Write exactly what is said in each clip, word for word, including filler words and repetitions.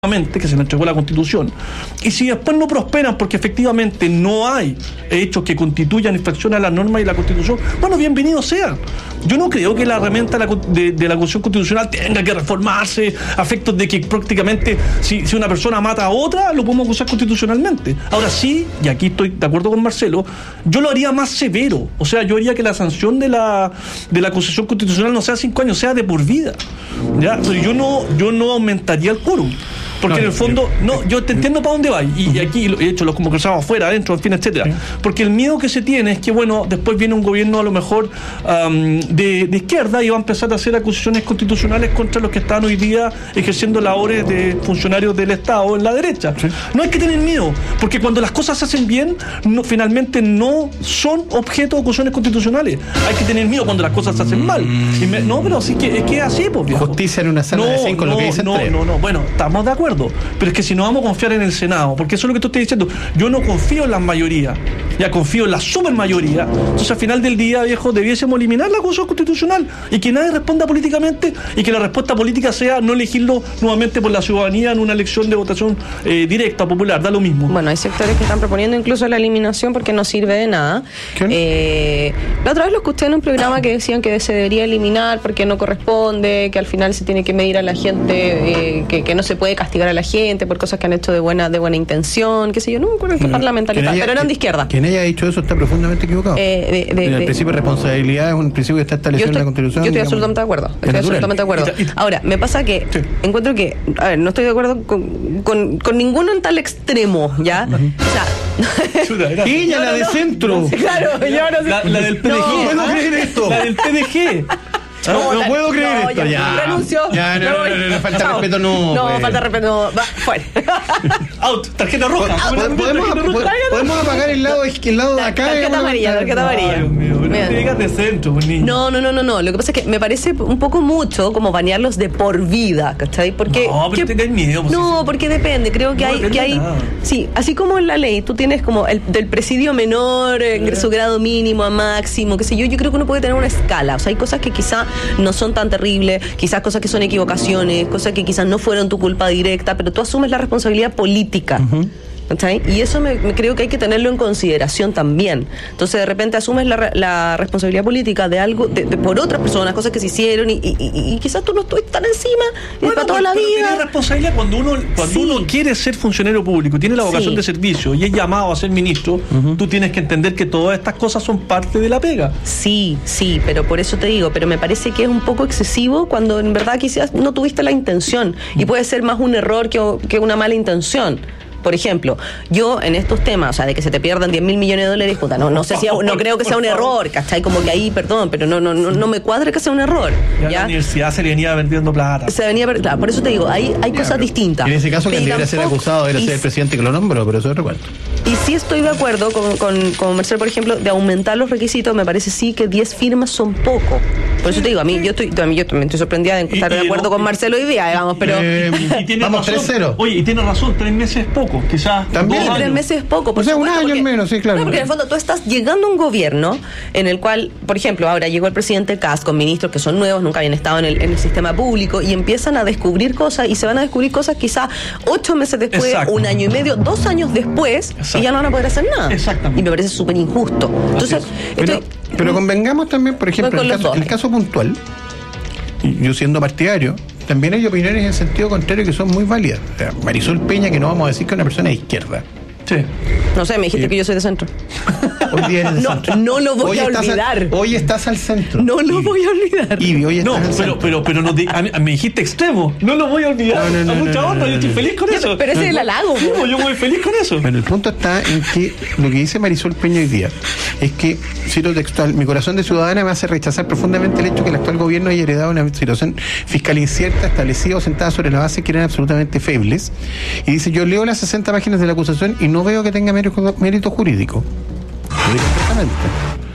que se le entregó la Constitución, y si después no prosperan porque efectivamente no hay hechos que constituyan infracción a las normas y la Constitución, bueno, bienvenido sea. Yo no creo que la herramienta de la, de, de la Constitución Constitucional tenga que reformarse a efectos de que prácticamente si, si una persona mata a otra, lo podemos acusar constitucionalmente. Ahora sí, y aquí estoy de acuerdo con Marcelo, yo lo haría más severo, o sea, yo haría que la sanción de la de la acusación constitucional no sea cinco años, sea de por vida. ¿Ya? Pero yo no, yo no aumentaría el quórum. Porque no, en el fondo, no, yo te entiendo para dónde va, y, y aquí, de hecho, los conversamos afuera, adentro, en fin, etcétera. Sí. Porque el miedo que se tiene es que, bueno, después viene un gobierno a lo mejor um, de, de izquierda y va a empezar a hacer acusaciones constitucionales contra los que están hoy día ejerciendo labores de funcionarios del Estado en la derecha. Sí. No hay que tener miedo, porque cuando las cosas se hacen bien, no, finalmente no son objeto de acusaciones constitucionales. Hay que tener miedo cuando las cosas se hacen mal. Y me, no, pero sí que es que es así, pues, viejo. Justicia en una sala no, de cinco, no, lo que dicen no, tres. no, no, bueno, estamos de acuerdo. Pero es que si no vamos a confiar en el Senado, porque eso es lo que tú estás diciendo, yo no confío en las mayorías, ya confío en la supermayoría. Entonces al final del día, viejo, debiésemos eliminar la acusación constitucional y que nadie responda políticamente y que la respuesta política sea no elegirlo nuevamente por la ciudadanía en una elección de votación eh, directa, popular, da lo mismo. Bueno, hay sectores que están proponiendo incluso la eliminación porque no sirve de nada. Eh, la otra vez lo escuché en un programa que decían que se debería eliminar porque no corresponde, que al final se tiene que medir a la gente, eh, que, que no se puede castigar a la gente por cosas que han hecho de buena de buena intención, qué sé yo, no me acuerdo en qué parlamentario, pero eran de izquierda. Quien haya dicho eso está profundamente equivocado. Eh, de, de, el de, principio de responsabilidad es un principio que está establecido estoy, en la Constitución. Yo estoy digamos, absolutamente de acuerdo. Estoy absolutamente de acuerdo. Ahora, me pasa que sí. encuentro que, a ver, no estoy de acuerdo con, con, con ninguno en tal extremo, ¿ya? Uh-huh. O sea, ella, la de centro. Claro, yo no sé. La, la del P D G. No puedo creer esto. La del P D G. No, no puedo creer no, esto, ya. ya. Renunció. Ya, no, no, no, no, no, falta de respeto, no. No, pues. falta de respeto, no. Va, fuera. Out, tarjeta roja. ¿Podemos, podemos, tarjeta roja. ¿Podemos apagar el lado, el lado de acá? Tarjeta amarilla, tarjeta amarilla. Dios mío, no te digas de centro, pues, niño. No, no, no, no, no. Lo que pasa es que me parece un poco mucho como banearlos de por vida, ¿cachai? Porque no, pero que, tenés miedo. Pues, no, porque depende. Creo que no, hay, que hay. Nada. Sí, así como en la ley, tú tienes como el del presidio menor, eh. su grado mínimo a máximo, qué sé yo. Yo creo que uno puede tener una escala. O sea, hay cosas que quizá no son tan terribles, quizás cosas que son equivocaciones, cosas que quizás no fueron tu culpa directa, pero tú asumes la responsabilidad política. Uh-huh. ¿Sí? Y eso me, me creo que hay que tenerlo en consideración también. Entonces de repente asumes la, la responsabilidad política de algo de, de, por otras personas, cosas que se hicieron y, y, y, y quizás tú no estás tan encima y bueno, para toda la vida. Tienes responsabilidad cuando uno cuando sí. uno quiere ser funcionario público, tiene la vocación sí. de servicio y es llamado a ser ministro, uh-huh. tú tienes que entender que todas estas cosas son parte de la pega. Sí, sí, pero por eso te digo, pero me parece que es un poco excesivo cuando en verdad quizás no tuviste la intención uh-huh. y puede ser más un error que, que una mala intención. Por ejemplo, yo en estos temas, o sea, de que se te pierdan diez mil millones de dólares, puta, no, no sé si, no creo que sea un error, ¿cachai? Como que ahí, perdón, pero no, no, no, no me cuadra que sea un error. Ya, ¿ya? La universidad se le venía vendiendo plata. Se venía, claro, por eso te digo, hay, hay ya, cosas distintas. En ese caso, que debería ser acusado era ser el presidente que lo nombró, pero eso es otro cuento. Y sí estoy de acuerdo con, con, con Marcelo, por ejemplo, de aumentar los requisitos, me parece sí que diez firmas son poco. Por eso te digo, a mí yo estoy, a mí yo también estoy sorprendida de estar y, de acuerdo no, con Marcelo hoy día, digamos, pero... Eh, y vamos tres cero. Oye, y tiene razón, tres meses es poco, quizás... También tres años. meses es poco, por o sea, supuesto, un año porque, al menos, sí, claro. No, porque en el fondo tú estás llegando a un gobierno en el cual, por ejemplo, ahora llegó el presidente Kast con ministros que son nuevos, nunca habían estado en el, en el sistema público y empiezan a descubrir cosas y se van a descubrir cosas quizás ocho meses después, Exacto. un año y medio, dos años después Exacto. y ya no van a poder hacer nada. Exactamente. Y me parece súper injusto. Entonces, pero, estoy, pero convengamos también, por ejemplo, el caso, el caso puntual, yo siendo partidario, también hay opiniones en sentido contrario que son muy válidas. O sea, Marisol Peña, que no vamos a decir que es una persona de izquierda. Sí. No sé, me dijiste eh, que yo soy de centro. Hoy día eres de no, centro. No lo voy hoy a olvidar. Al, hoy estás al centro. No lo Ivy. voy a olvidar. Ivy, hoy estás no, al pero, centro. pero, pero no, a mí, me dijiste extremo. No lo voy a olvidar. No, no, no, a mucha no, onda, no, no, yo estoy feliz con no, eso. Pero ese es el halago. Sí, yo muy feliz con eso. Bueno, el punto está en que lo que dice Marisol Peña hoy día es que, cito textual, mi corazón de ciudadana me hace rechazar profundamente el hecho que el actual gobierno haya heredado una situación fiscal incierta, establecida o sentada sobre la base que eran absolutamente febles. Y dice, yo leo las sesenta páginas de la acusación y no veo que tenga mérito, mérito jurídico. Lo digo completamente.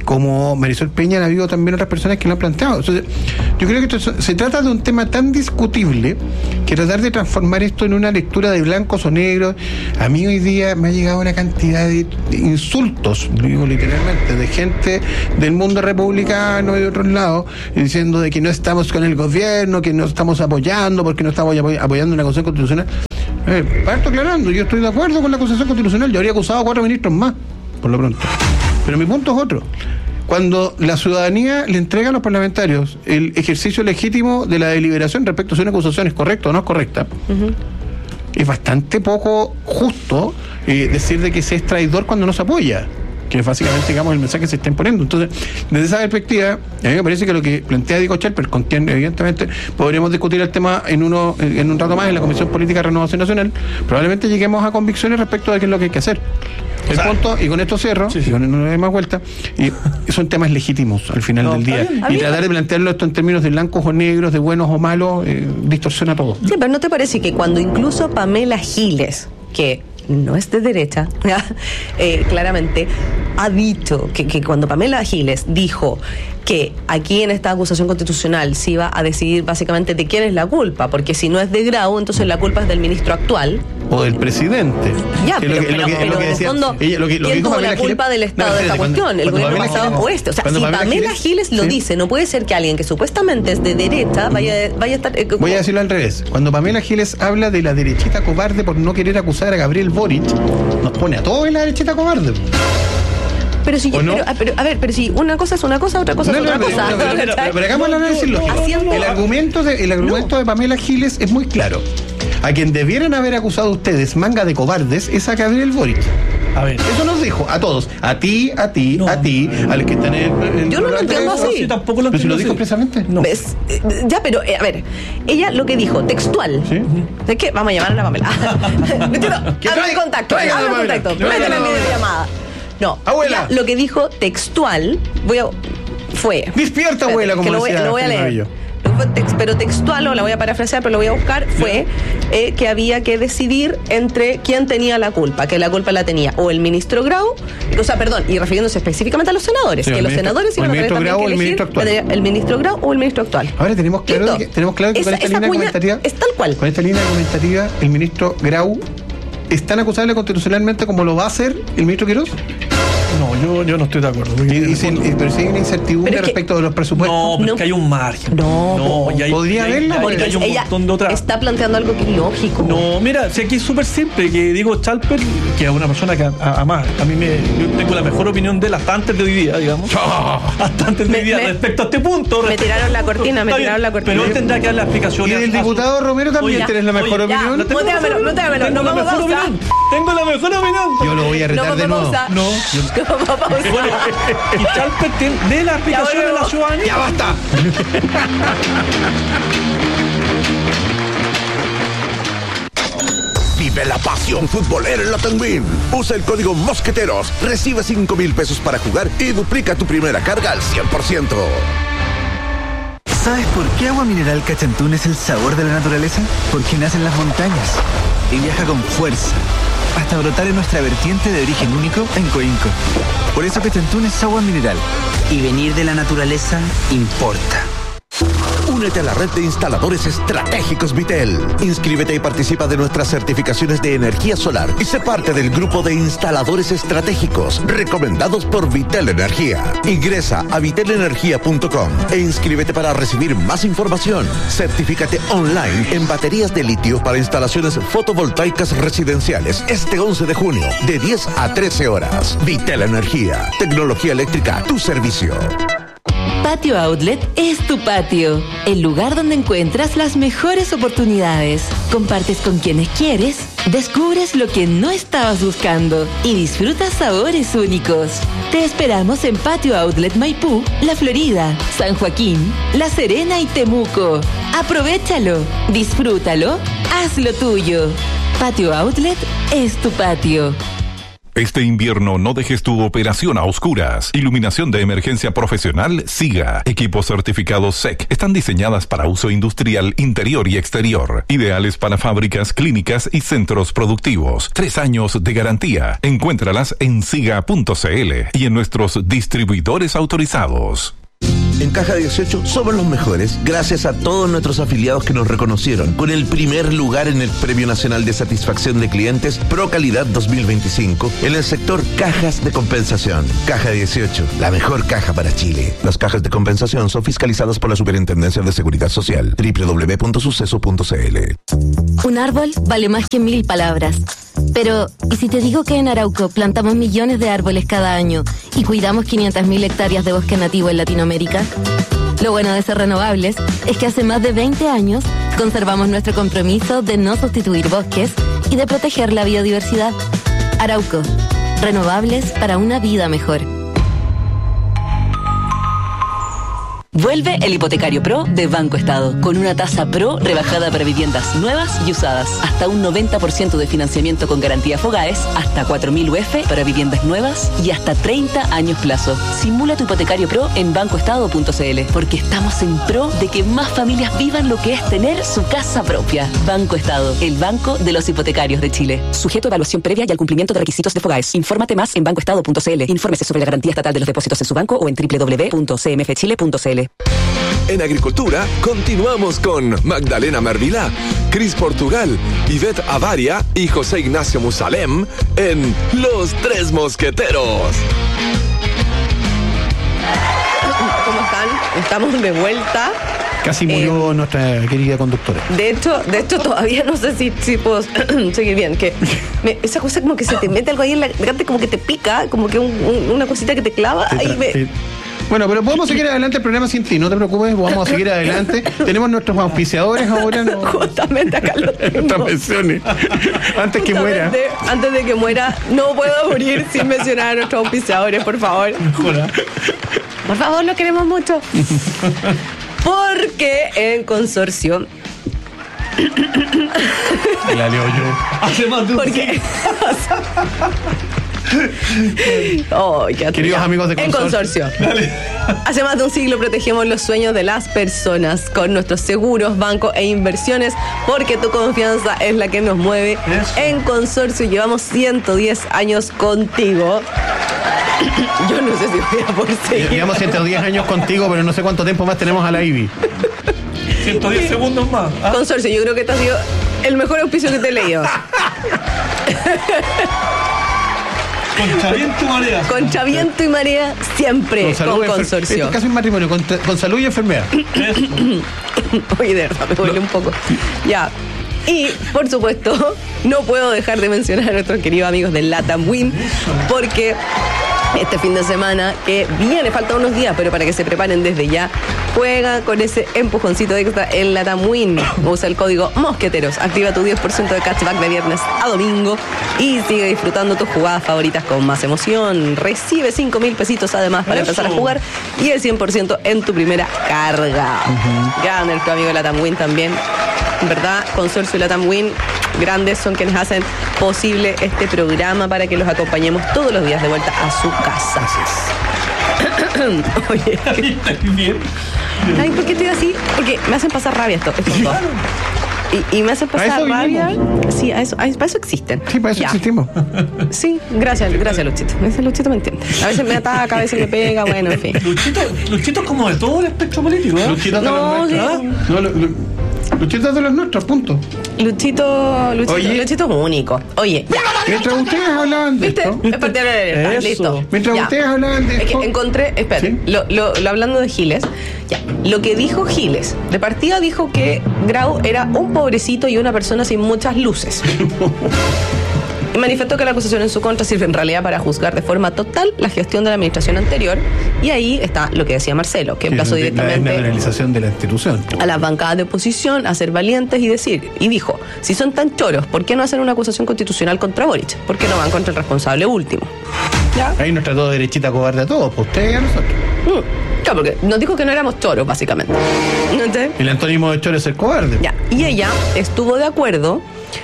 como Marisol Peña, ha habido también otras personas que lo han planteado. Entonces, yo creo que esto, se trata de un tema tan discutible que tratar de transformar esto en una lectura de blancos o negros. A mí hoy día me ha llegado una cantidad de insultos, lo digo literalmente, de gente del mundo republicano y de otros lados, diciendo de que no estamos con el gobierno, que no estamos apoyando, porque no estamos apoyando una acusación constitucional. Eh, parto aclarando, yo estoy de acuerdo con la acusación constitucional, yo habría acusado a cuatro ministros más, por lo pronto. Pero mi punto es otro. Cuando la ciudadanía le entrega a los parlamentarios el ejercicio legítimo de la deliberación respecto a si una acusación es correcta o no es correcta, uh-huh. es bastante poco justo eh, decir de que se es traidor cuando no se apoya, que es básicamente, digamos, el mensaje que se está imponiendo. Entonces, desde esa perspectiva, a mí me parece que lo que plantea Diego Chalper, con quien evidentemente podríamos discutir el tema en uno en un rato más en la Comisión Política de Renovación Nacional, probablemente lleguemos a convicciones respecto de qué es lo que hay que hacer. El o sea, punto, y con esto cierro, sí, sí. y con no hay más vuelta, y son temas legítimos al final no, del día. Y tratar de plantearlo esto en términos de blancos o negros, de buenos o malos, eh, distorsiona todo. Sí, pero ¿no te parece que cuando incluso Pamela Giles, que no es de derecha, eh, claramente, ha dicho que, que cuando Pamela Giles dijo que aquí en esta acusación constitucional se iba a decidir básicamente de quién es la culpa, porque si no es de Grau, entonces la culpa es del ministro actual. O del presidente. Ya, pero, pero, pero, pero en el fondo, ella, lo que, lo ¿quién tuvo la culpa Giles, del estado no, de esta cuando, cuestión? El gobierno pasado o este. O sea, si Pamela, Pamela Giles, Giles lo ¿sí? dice, no puede ser que alguien que supuestamente es de derecha vaya, vaya a estar... Eh, Voy a decirlo al revés. Cuando Pamela Giles habla de la derechita cobarde por no querer acusar a Gabriel Boric, nos pone a todos en la derechita cobarde. Pero si, no? pero, pero, a ver, pero si una cosa es una cosa, otra cosa no, es otra no, cosa. No, pero, pero, pero, pero hagamos el análisis lógico. El argumento de, el argumento no. de Pamela Giles es muy claro. A quien debieran haber acusado ustedes, manga de cobardes, es a Gabriel Boric. A ver. Eso nos dijo a todos, a ti, a ti, no. a ti, a los que están en el... el yo no lo entiendo así. Yo tampoco lo entiendo. ¿Pero si lo dijo expresamente? No. ¿Ves? Ya, pero, eh, a ver, ella lo que dijo, textual. ¿Sí? ¿De qué? Vamos a llamar a la Pamela. Hazme contacto, hazme contacto. Métela en videollamada. No, abuela. Lo que dijo textual, voy a, fue... Despierta, abuela, como que lo voy, decía, lo voy a leer. Pero textual, o la voy a parafrasear, pero lo voy a buscar, fue eh, que había que decidir entre quién tenía la culpa, que la culpa la tenía o el ministro Grau, o sea, perdón, y refiriéndose específicamente a los senadores, sí, que los ministro, senadores iban a tener también que elegir el, el ministro Grau o el ministro actual. Ahora tenemos claro que, tenemos claro que esa, con esta línea argumentativa es tal cual. Con esta línea argumentativa, el ministro Grau es tan acusable constitucionalmente como lo va a hacer el ministro Quiroz. No, yo, yo no estoy de acuerdo. Y, y sin, y, pero si hay una incertidumbre pero respecto que, de los presupuestos. No, pero no, es que hay un margen. No, no y hay, podría haberla porque hay un montón de otras. Está planteando algo que es lógico. No, mira, si aquí es súper simple, que digo Chalper, que es una persona que además a, a mí me, yo tengo la mejor opinión de él hasta antes de hoy día, digamos. hasta antes de hoy día, me, respecto a este punto. Me tiraron la cortina, me tiraron la cortina. Pero él tendrá que dar la explicación. Y del diputado Romero también tienes la mejor opinión. Mutéamelo, mutéamelo, no vamos a pausar. Tengo la mejor opinión. Yo lo voy a retar de nuevo. No, no vamos a pausar. Y Chalper de la aplicación de la ciudadanía. ¡Ya basta! Vive la pasión futbolera en la Tenguín. Usa el código Mosqueteros, recibe cinco mil pesos para jugar y duplica tu primera carga al cien por ciento. ¿Sabes por qué Agua Mineral Cachantún es el sabor de la naturaleza? Porque nace en las montañas y viaja con fuerza hasta brotar en nuestra vertiente de origen único en Coinco. Por eso Cachantún es agua mineral. Y venir de la naturaleza importa. Únete a la red de instaladores estratégicos Vitel. Inscríbete y participa de nuestras certificaciones de energía solar y sé parte del grupo de instaladores estratégicos recomendados por Vitel Energía. Ingresa a vitel energía punto com e inscríbete para recibir más información. Certifícate online en baterías de litio para instalaciones fotovoltaicas residenciales este once de junio de diez a trece horas. Vitel Energía, tecnología eléctrica a tu servicio. Patio Outlet es tu patio, el lugar donde encuentras las mejores oportunidades. Compartes con quienes quieres, descubres lo que no estabas buscando y disfrutas sabores únicos. Te esperamos en Patio Outlet Maipú, La Florida, San Joaquín, La Serena y Temuco. Aprovéchalo, disfrútalo, hazlo tuyo. Patio Outlet es tu patio. Este invierno no dejes tu operación a oscuras. Iluminación de emergencia profesional SIGA. Equipos certificados S E C. Están diseñadas para uso industrial interior y exterior. Ideales para fábricas, clínicas y centros productivos. Tres años de garantía. Encuéntralas en siga punto c l y en nuestros distribuidores autorizados. En Caja dieciocho somos los mejores gracias a todos nuestros afiliados que nos reconocieron con el primer lugar en el Premio Nacional de Satisfacción de Clientes Pro Calidad dos mil veinticinco en el sector cajas de compensación. Caja dieciocho, la mejor caja para Chile. Las cajas de compensación son fiscalizadas por la Superintendencia de Seguridad Social. doble u doble u doble u punto suceso punto c l. Un árbol vale más que mil palabras. Pero, ¿y si te digo que en Arauco plantamos millones de árboles cada año y cuidamos quinientas mil hectáreas de bosque nativo en Latinoamérica? Lo bueno de ser renovables es que hace más de veinte años conservamos nuestro compromiso de no sustituir bosques y de proteger la biodiversidad. Arauco, renovables para una vida mejor. Vuelve el Hipotecario Pro de Banco Estado, con una tasa Pro rebajada para viviendas nuevas y usadas, hasta un noventa por ciento de financiamiento con garantía Fogaes, hasta cuatro mil U F para viviendas nuevas y hasta treinta años plazo. Simula tu Hipotecario Pro en banco estado punto c l, porque estamos en pro de que más familias vivan lo que es tener su casa propia. Banco Estado, el banco de los hipotecarios de Chile. Sujeto a evaluación previa y al cumplimiento de requisitos de Fogaes. Infórmate más en banco estado punto c l. Infórmese sobre la garantía estatal de los depósitos en su banco o en doble u doble u doble u punto c m f chile punto c l. En agricultura, continuamos con Magdalena Mervilá, Cris Portugal, Ivette Avaria y José Ignacio Musalem en Los Tres Mosqueteros. ¿Cómo están? Estamos de vuelta. Casi murió eh, nuestra querida conductora. De hecho, de hecho todavía no sé si, si puedo seguir bien. Que me, esa cosa como que se te mete algo ahí en la garganta, como que te pica, como que un, un, una cosita que te clava. Ahí me... Sí. Bueno, pero podemos seguir adelante el programa sin ti, no te preocupes, vamos a seguir adelante. Tenemos nuestros auspiciadores ahora. ¿No? Justamente acá lo tengo. Estas menciones. Antes que muera. Antes de que muera, no puedo morir sin mencionar a nuestros auspiciadores, por favor. Por favor, lo queremos mucho. Porque en Consorcio... La leo yo. Hace más de un Porque... Oh, queridos amigos de Consorcio. En Consorcio. Dale. Hace más de un siglo protegemos los sueños de las personas con nuestros seguros, bancos e inversiones, porque tu confianza es la que nos mueve. Eso. En Consorcio llevamos ciento diez años contigo. Yo no sé si voy a por seguir. Llevamos ciento diez años contigo, pero no sé cuánto tiempo más tenemos a la I B I. ciento diez segundos más. ¿Ah? Consorcio, yo creo que este ha sido el mejor auspicio que te he leído. Con chaviento y marea. Con chaviento y marea siempre con, con Consorcio. Este caso es matrimonio, con, con salud y enfermedad. Oye, de verdad, me duele un poco. Ya. Y, por supuesto, no puedo dejar de mencionar a nuestros queridos amigos de LATAM Win, porque este fin de semana que viene, faltan unos días, pero para que se preparen desde ya, juega con ese empujoncito extra en LATAM Win. Usa el código Mosqueteros, activa tu diez por ciento de cashback de viernes a domingo y sigue disfrutando tus jugadas favoritas con más emoción. Recibe cinco mil pesitos además para Eso. empezar a jugar y el cien por ciento en tu primera carga. Uh-huh. Ya nuestro amigo LATAM Win también. En verdad, Consorcio y LATAM Win, grandes, son quienes hacen posible este programa para que los acompañemos todos los días de vuelta a su casa. Oye, ¿estás bien? Ay, ¿por qué estoy así? Porque me hacen pasar rabia esto, estos dos. Y, y me hacen pasar rabia. Sí, a eso, a eso, para eso existen. Sí, para eso ya. existimos. Sí, gracias, gracias, Luchito. Ese Luchito me entiende. A veces me ataca, a veces me pega, bueno, en fin. Luchito, Luchito es como de todo el espectro político, ¿eh? Luchito no, de los sí. no, lo, lo, Luchito es de los nuestros, punto. Luchito, Luchito, Oye. Luchito es único. Oye, ya. Mientras ustedes hablaban de ¿Viste? esto. Es parte de la listo. Mientras ya. ustedes hablaban de es esto. Que encontré, espera, ¿sí? lo, lo, lo hablando de Giles, ya. Lo que dijo Giles, de partida dijo que Grau era un pobrecito y una persona sin muchas luces. Y manifestó que la acusación en su contra sirve en realidad para juzgar de forma total la gestión de la administración anterior. Y ahí está lo que decía Marcelo, que emplazó sí, directamente la desnaturalización de la institución a las bancadas de oposición a ser valientes y decir, y dijo, si son tan choros, ¿por qué no hacen una acusación constitucional contra Boric? ¿Por qué no van contra el responsable último? ¿Ya? Ahí nos trató derechita cobarde a todos, pues ustedes y a nosotros. Mm, claro, porque nos dijo que no éramos choros, básicamente. ¿Entendés? El antónimo de choro es el cobarde. Ya. Y ella estuvo de acuerdo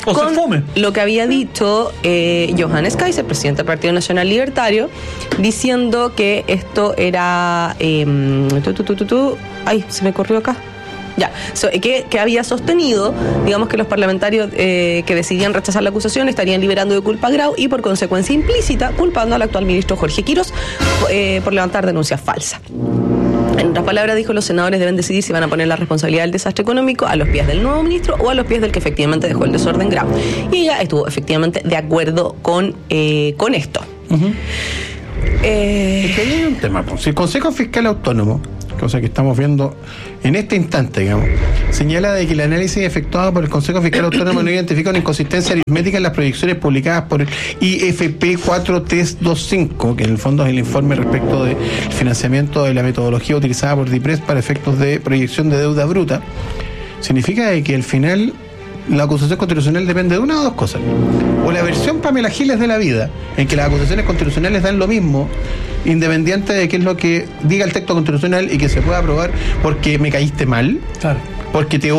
O con se fome. lo que había dicho eh, Johannes Kaiser, presidente del Partido Nacional Libertario, diciendo que esto era... Eh, tu, tu, tu, tu, tu, ay, se me corrió acá. Ya, so, que, que había sostenido, digamos, que los parlamentarios eh, que decidían rechazar la acusación estarían liberando de culpa grave y por consecuencia implícita culpando al actual ministro Jorge Quirós eh, por levantar denuncias falsas. En otras palabras, dijo, los senadores deben decidir si van a poner la responsabilidad del desastre económico a los pies del nuevo ministro o a los pies del que efectivamente dejó el desorden grave. Y ella estuvo efectivamente de acuerdo con, eh, con esto. Uh-huh. eh... Es que ahí hay un tema, pues. Si el Consejo Fiscal Autónomo, cosa que estamos viendo en este instante, digamos, señala de que el análisis efectuado por el Consejo Fiscal Autónomo no identifica una inconsistencia aritmética en las proyecciones publicadas por el I F P cuatro T E S veinticinco, que en el fondo es el informe respecto del financiamiento de la metodología utilizada por DIPRES para efectos de proyección de deuda bruta, significa de que al final la acusación constitucional depende de una o dos cosas. O la versión Pamela Giles de la vida, en que las acusaciones constitucionales dan lo mismo, independiente de qué es lo que diga el texto constitucional y que se pueda aprobar porque me caíste mal, claro, porque te